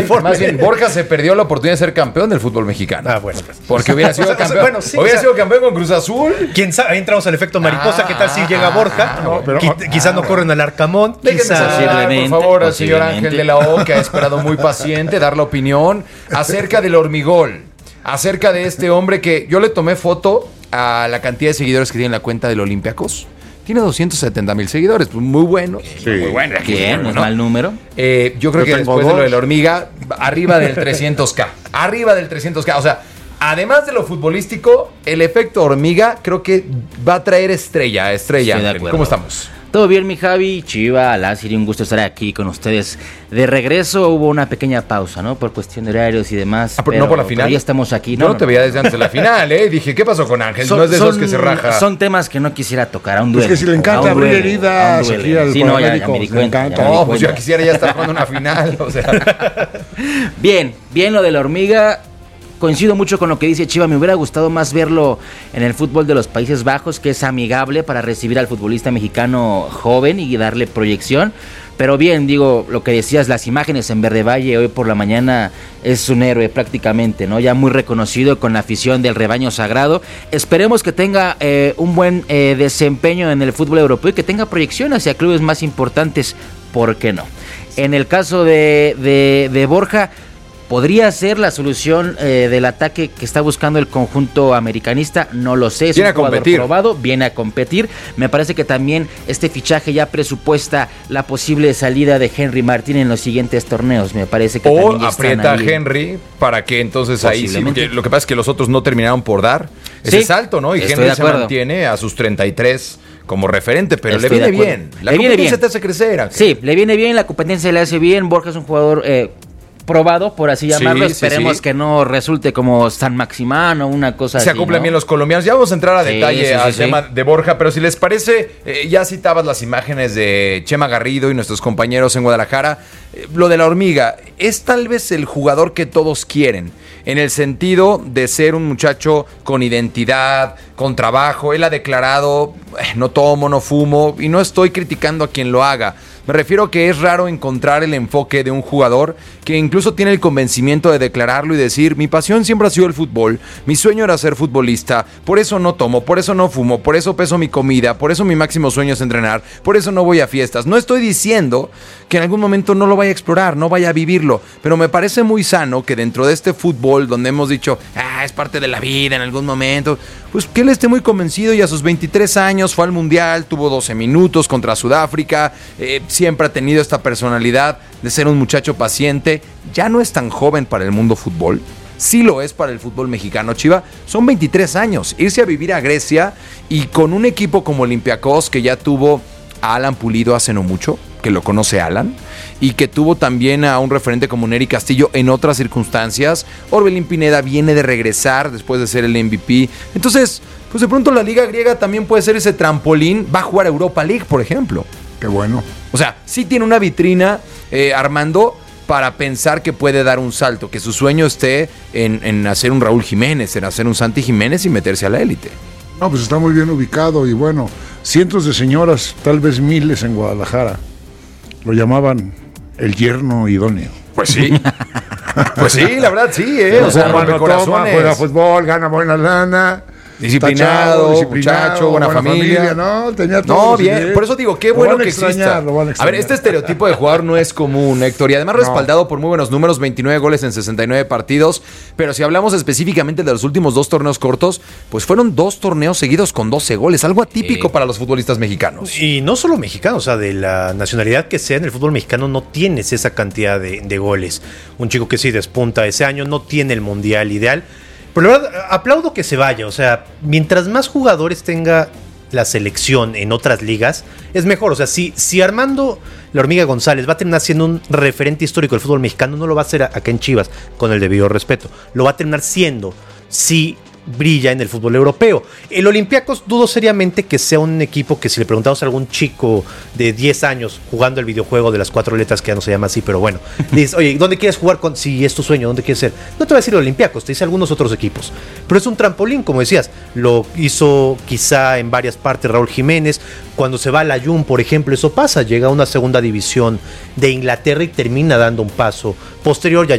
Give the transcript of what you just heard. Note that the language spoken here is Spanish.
Más bien, Borja se perdió la oportunidad de ser campeón del fútbol mexicano. Bueno. Pues. Porque hubiera sido campeón. Bueno, sí, hubiera sido campeón con Cruz Azul. ¿Quién sabe? Ahí entramos al efecto mariposa. ¿Qué tal si llega Borja? Quizás no corren al Arcamón. Por favor, al señor Ángel de la O, que ha esperado muy paciente, dar la opinión acerca del Hormigol. Acerca de este hombre que yo le tomé foto a la cantidad de seguidores que tiene en la cuenta del Olympiacos. Tiene 270,000 seguidores, pues muy bueno. Sí. Muy bueno. Bien, no es mal número. Yo creo que después de lo de la hormiga, arriba del 300K. Arriba del 300K. O sea, además de lo futbolístico, el efecto hormiga creo que va a traer estrella. ¿Cómo estamos? Todo bien, mi Javi, Chiva, Lázaro, un gusto estar aquí con ustedes. De regreso hubo una pequeña pausa, ¿no? Por cuestión de horarios y demás. Pero no por la final. Pero ya estamos aquí. Yo no te veía desde antes de la final, ¿eh? Dije, ¿qué pasó con Ángel? No es de esos que se raja. Son temas que no quisiera tocar, a un duelo. Es que si le encanta abrir heridas aquí al paramédico, le encanta. No, pues yo quisiera ya estar jugando una final, o sea. Bien lo de la hormiga. Coincido mucho con lo que dice Chiva, me hubiera gustado más verlo en el fútbol de los Países Bajos, que es amigable para recibir al futbolista mexicano joven y darle proyección. Pero bien, digo, lo que decías, las imágenes en Verde Valle hoy por la mañana, es un héroe prácticamente, ¿no? Ya muy reconocido con la afición del rebaño sagrado. Esperemos que tenga un buen desempeño en el fútbol europeo y que tenga proyección hacia clubes más importantes, ¿por qué no? En el caso de Borja, ¿podría ser la solución del ataque que está buscando el conjunto americanista? No lo sé, es un jugador probado, viene a competir. Me parece que también este fichaje ya presupuesta la posible salida de Henry Martín en los siguientes torneos. Me parece que o aprieta a Henry para que entonces ahí sí, porque lo que pasa es que los otros no terminaron por dar ese salto, ¿no? Y Henry se mantiene a sus 33 como referente, pero le viene bien. La competencia te hace crecer, Ángel. Sí, le viene bien, la competencia le hace bien. Borja es un jugador probado, por así llamarlo. Esperemos que no resulte como San Maximán o una cosa así. Se acoplan bien los colombianos. Ya vamos a entrar a detalle al tema de Borja, pero si les parece, ya citabas las imágenes de Chema Garrido y nuestros compañeros en Guadalajara. Lo de la hormiga es tal vez el jugador que todos quieren, en el sentido de ser un muchacho con identidad, con trabajo. Él ha declarado, no tomo, no fumo, y no estoy criticando a quien lo haga. Me refiero a que es raro encontrar el enfoque de un jugador que incluso tiene el convencimiento de declararlo y decir: mi pasión siempre ha sido el fútbol, mi sueño era ser futbolista, por eso no tomo, por eso no fumo, por eso peso mi comida, por eso mi máximo sueño es entrenar, por eso no voy a fiestas. No estoy diciendo que en algún momento no lo vaya a explorar, no vaya a vivirlo, pero me parece muy sano que dentro de este fútbol donde hemos dicho, es parte de la vida en algún momento, pues que él esté muy convencido y a sus 23 años fue al Mundial, tuvo 12 minutos contra Sudáfrica, siempre ha tenido esta personalidad de ser un muchacho paciente. Ya no es tan joven para el mundo fútbol, sí lo es para el fútbol mexicano, Chiva. Son 23 años, irse a vivir a Grecia y con un equipo como Olympiacos, que ya tuvo a Alan Pulido hace no mucho, que lo conoce Alan, y que tuvo también a un referente como Neri Castillo en otras circunstancias. Orbelín Pineda viene de regresar después de ser el MVP. Entonces, pues de pronto la Liga Griega también puede ser ese trampolín. Va a jugar a Europa League, por ejemplo. Qué bueno. O sea, sí tiene una vitrina, Armando, para pensar que puede dar un salto, que su sueño esté en hacer un Raúl Jiménez, en hacer un Santi Jiménez y meterse a la élite. No, pues está muy bien ubicado y bueno, cientos de señoras, tal vez miles en Guadalajara, lo llamaban el yerno idóneo. Pues sí. Pues sí, la verdad sí, O sea, juega fútbol, gana buena lana. Disciplinado, muchacho, buena familia. No, tenía todo. No, bien, por eso digo, qué bueno que exista. A ver, este estereotipo de jugador no es común, Héctor, y además respaldado por muy buenos números, 29 goles en 69 partidos, pero si hablamos específicamente de los últimos 2 torneos cortos, pues fueron 2 torneos seguidos con 12 goles, algo atípico para los futbolistas mexicanos. Y no solo mexicanos, o sea, de la nacionalidad que sea en el fútbol mexicano no tienes esa cantidad de goles. Un chico que sí despunta ese año no tiene el mundial ideal. Pero la verdad, aplaudo que se vaya. O sea, mientras más jugadores tenga la selección en otras ligas, es mejor. O sea, si Armando La Hormiga González va a terminar siendo un referente histórico del fútbol mexicano, no lo va a hacer acá en Chivas, con el debido respeto. Lo va a terminar siendo si brilla en el fútbol europeo. El Olympiacos dudo seriamente que sea un equipo que, si le preguntamos a algún chico de 10 años jugando el videojuego de las 4 letras, que ya no se llama así, pero bueno, dices, oye, ¿dónde quieres jugar? Si es tu sueño, ¿dónde quieres ser? No te va a decir el Olympiacos, te dice algunos otros equipos, pero es un trampolín, como decías. Lo hizo quizá en varias partes Raúl Jiménez. Cuando se va a la Jun, por ejemplo, eso pasa, llega a una segunda división de Inglaterra y termina dando un paso posterior. Ya